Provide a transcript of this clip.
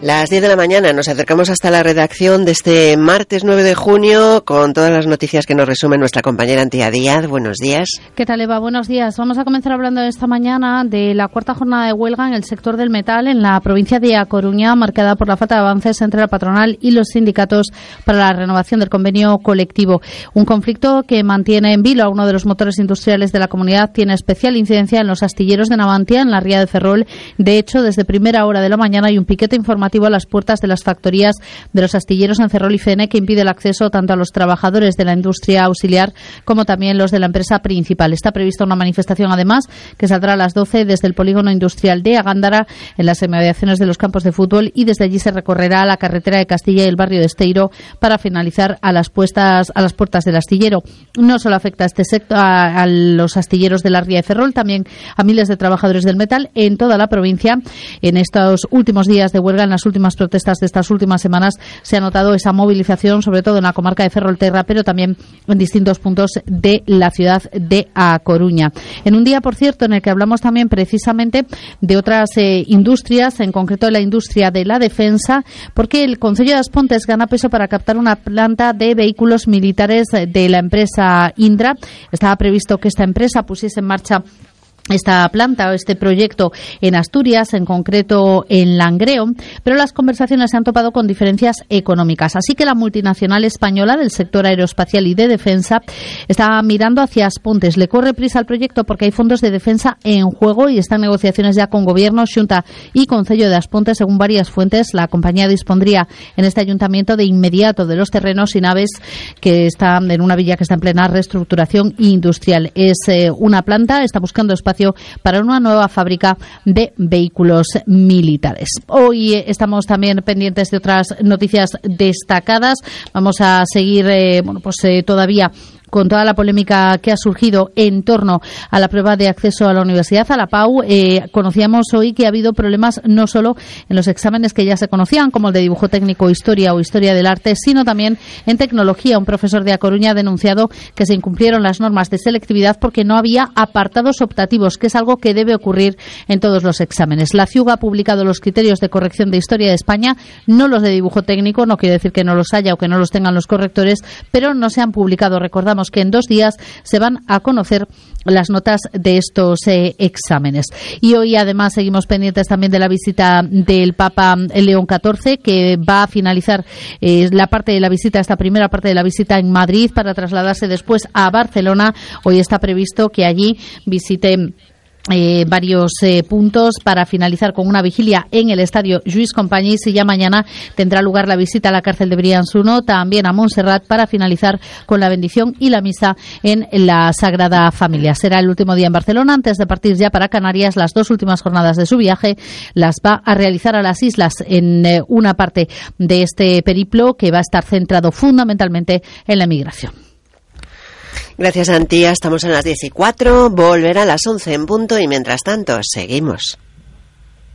Las 10 de la mañana nos acercamos hasta la redacción de este martes 9 de junio con todas las noticias que nos resume nuestra compañera Antía Díaz. Buenos días. ¿Qué tal, Eva? Buenos días. Vamos a comenzar hablando esta mañana de la cuarta jornada de huelga en el sector del metal en la provincia de A Coruña, marcada por la falta de avances entre la patronal y los sindicatos para la renovación del convenio colectivo. Un conflicto que mantiene en vilo a uno de los motores industriales de la comunidad. Tiene especial incidencia en los astilleros de Navantia, en la ría de Ferrol. De hecho, desde primera hora de la mañana hay un piquete informativo a las puertas de las factorías de los astilleros en Ferrol y Fene, que impide el acceso tanto a los trabajadores de la industria auxiliar como también los de la empresa principal. Está prevista una manifestación, además, que saldrá a las 12 desde el polígono industrial de Agándara, en las inmediaciones de los campos de fútbol, y desde allí se recorrerá a la carretera de Castilla y el barrio de Esteiro para finalizar a las puertas del astillero. No solo afecta a este sector, a los astilleros de la ría de Ferrol, también a miles de trabajadores del metal en toda la provincia. En estos últimos días de huelga, en las últimas protestas de estas últimas semanas, se ha notado esa movilización, sobre todo en la comarca de Ferrolterra, pero también en distintos puntos de la ciudad de A Coruña. En un día, por cierto, en el que hablamos también precisamente de otras industrias, en concreto de la industria de la defensa, porque el Concello de As Pontes gana peso para captar una planta de vehículos militares de la empresa Indra. Estaba previsto que esta empresa pusiese en marcha esta planta o este proyecto en Asturias, en concreto en Langreo, pero las conversaciones se han topado con diferencias económicas. Así que la multinacional española del sector aeroespacial y de defensa está mirando hacia As Pontes. Le corre prisa al proyecto porque hay fondos de defensa en juego y están negociaciones ya con Gobierno, Xunta y Concello de As Pontes. Según varias fuentes, la compañía dispondría en este ayuntamiento de inmediato de los terrenos y naves que están en una villa que está en plena reestructuración industrial. Es una planta, está buscando espacio para una nueva fábrica de vehículos militares. Hoy estamos también pendientes de otras noticias destacadas. Vamos a seguir todavía con toda la polémica que ha surgido en torno a la prueba de acceso a la universidad, a la PAU. Conocíamos hoy que ha habido problemas no solo en los exámenes que ya se conocían, como el de dibujo técnico, historia o historia del arte, sino también en tecnología. Un profesor de A Coruña ha denunciado que se incumplieron las normas de selectividad porque no había apartados optativos, que es algo que debe ocurrir en todos los exámenes. La CIUG ha publicado los criterios de corrección de historia de España, no los de dibujo técnico. No quiere decir que no los haya o que no los tengan los correctores, pero no se han publicado. Recordamos que en 2 días se van a conocer las notas de estos exámenes. Y hoy además seguimos pendientes también de la visita del Papa León XIV, que va a finalizar la parte de la visita, esta primera parte de la visita en Madrid, para trasladarse después a Barcelona. Hoy está previsto que allí visite varios puntos para finalizar con una vigilia en el estadio Lluís Companys, y ya mañana tendrá lugar la visita a la cárcel de Brians 1, también a Montserrat, para finalizar con la bendición y la misa en la Sagrada Familia. Será el último día en Barcelona antes de partir ya para Canarias. Las 2 últimas jornadas de su viaje las va a realizar a las islas, en una parte de este periplo que va a estar centrado fundamentalmente en la migración. Gracias, Antía. Estamos en las 10:04, volverá a las 11 en punto y mientras tanto seguimos.